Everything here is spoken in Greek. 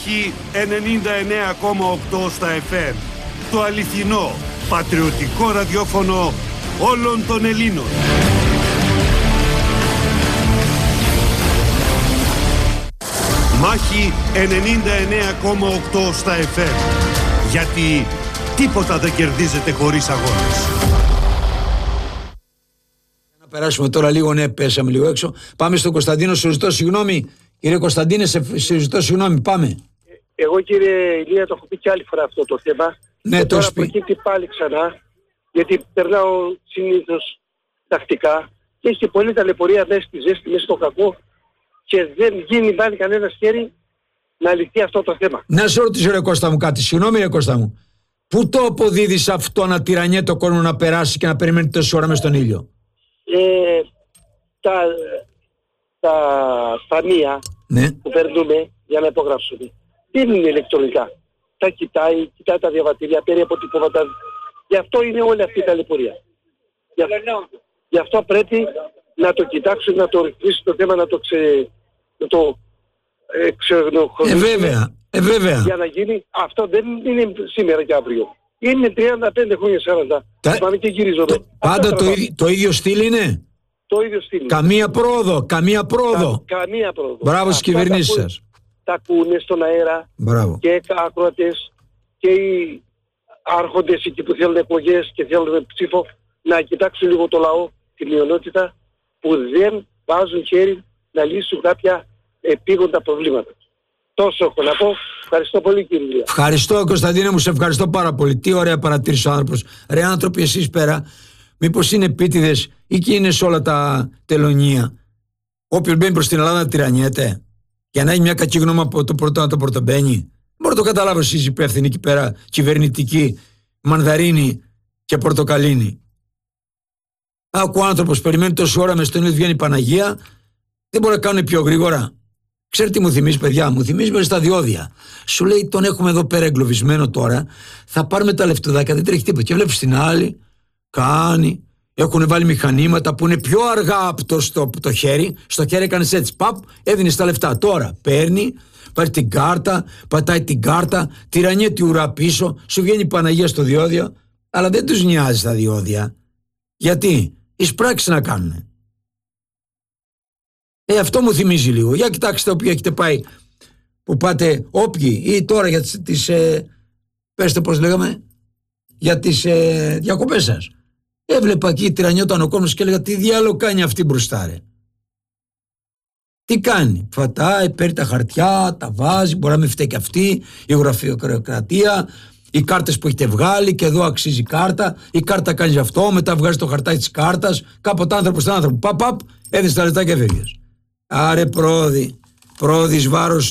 Μάχη 99,8 στα FM. Το αληθινό, πατριωτικό ραδιόφωνο όλων των Ελλήνων. Μάχη 99,8 στα FM. Γιατί τίποτα δεν κερδίζεται χωρίς αγώνες. Να περάσουμε τώρα λίγο, ναι, πέσαμε λίγο έξω. Πάμε στον Κωνσταντίνο, σου ζητώ συγγνώμη. Κύριε Κωνσταντίνε, σε ζητώ συγγνώμη, πάμε. Εγώ, κύριε Ηλία, το έχω πει και άλλη φορά αυτό το θέμα. Ναι, και το τώρα σπί. προκύπτει πάλι ξανά, γιατί περνάω συνήθως τακτικά και έχει πολλή ταλαιπωρία μέσα στη ζέστη, μέσα στο κακό και δεν γίνει πάλι κανένα χέρι να λυθεί αυτό το θέμα. Να σε ρωτήσω, ρε Κώστα μου, κάτι. Συγγνώμη, ρε Κώστα μου. Πού το αποδίδεις αυτό να τυραννιέται το κόσμο να περάσει και να περιμένει τόση ώρα μες στον ήλιο? Τα ταμεία Ναι. που περνούμε για να υπογράψουμε δεν είναι ηλεκτρονικά. Τα κοιτάει τα διαβατήρια, παίρνει αποτυπώματα. Γι' αυτό είναι όλη αυτή η ταλαιπωρία. Γι' αυτό πρέπει να το κοιτάξουν, να το ρυθμίσει το θέμα, να το Βέβαια. για να γίνει. Αυτό δεν είναι σήμερα και αύριο. Είναι 35 χρόνια, 40. Πάμε και γυρίζομαι. Πάντα το ίδιο στυλ είναι. Το ίδιο στυλ. Καμία πρόοδο. Καμία πρόοδο. Μπράβο στις κυβερνήσεις σας. Τα ακούνε στον αέρα. Μπράβο. Και οι ακροατές και οι άρχοντες εκεί που θέλουν εκλογές και θέλουν ψήφο να κοιτάξουν λίγο το λαό, τη μειονότητα που δεν βάζουν χέρι να λύσουν κάποια επίγοντα προβλήματα. Τόσο έχω να πω. Ευχαριστώ πολύ, κύριε Ηλία. Ευχαριστώ, Κωνσταντίνε μου, σε ευχαριστώ πάρα πολύ. Τι ωραία παρατήρησε ο άνθρωπος. Ρε άνθρωποι, εσείς πέρα, μήπως είναι επίτηδες ή και είναι σε όλα τα τελωνία? Όποιος μπαίνει προς την Ελλάδα να τυραννιέται για να έχει μια κακή γνώμη από το πρώτο να το πρωτομπαίνει. Μπορώ να το καταλάβω εσείς υπεύθυνοι εκεί πέρα, κυβερνητικοί, μανδαρίνοι και πορτοκαλίνοι. Άκου άνθρωπος, περιμένει τόση ώρα μες στον ήλιο, βγαίνει η Παναγία, δεν μπορεί να κάνουν πιο γρήγορα. Ξέρετε τι μου θυμίζει, παιδιά? Μου θυμίζει μέσα στα διόδια. Σου λέει, τον έχουμε εδώ πέρα εγκλωβισμένο τώρα, θα πάρουμε τα λεφτουδάκια, δεν τρέχει τίποτα. Και βλέπεις την άλλη, κάνει, έχουν βάλει μηχανήματα που είναι πιο αργά από το χέρι. Στο χέρι έκανες έτσι, παπ, έδινες τα λεφτά. Τώρα παίρνει, πάρει την κάρτα, πατάει την κάρτα, τυραννιέται ουρά πίσω, σου βγαίνει η Παναγία στο διόδιο, αλλά δεν τους νοιάζει τα διόδια. Γιατί? Εις πράξεις να κάνουνε. Αυτό μου θυμίζει λίγο. Για κοιτάξτε όποιοι έχετε πάει, που πάτε όποιοι, ή τώρα για τις πέστε πώς λέγαμε, για τις διακοπές σας. Έβλεπα εκεί, τυραννιόταν ο κόσμος και έλεγα, τι διάλογο κάνει αυτή μπροστά, ρε? Τι κάνει? Φατάει, παίρνει τα χαρτιά, τα βάζει, μπορεί να μην φταίει και αυτή, η γραφειοκρατία, οι κάρτες που έχετε βγάλει, και εδώ αξίζει η κάρτα, η κάρτα κάνει αυτό, μετά βγάζει το χαρτάκι της κάρτας, κάποτε άνθρωπος στον άνθρωπο, παπ, έδινε τα λεφτά και έφευγες. Άρε πρόοδη, πρόοδης βάρος